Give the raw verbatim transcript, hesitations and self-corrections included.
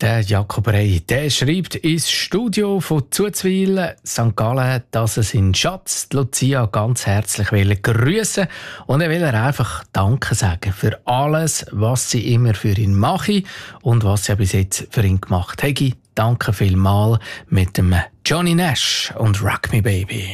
Der Jakob Rey, der schreibt ins Studio von Zuzwil, Sankt Gallen, dass er seinen Schatz, Lucia, ganz herzlich grüßen und er will ihr einfach Danke sagen für alles, was sie immer für ihn mache und was sie bis jetzt für ihn gemacht hat. Danke vielmals mit dem Johnny Nash und Rock Me Baby.